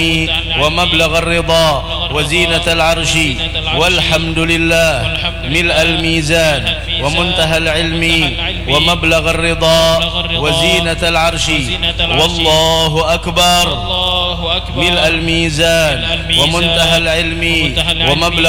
ومبلغ الرضا وزينة العرش والحمد لله ملء الميزان ومنتهى العلم ومبلغ الرضا وزينة العرش والله أكبر ملء الميزان ومنتهى العلم ومبلغ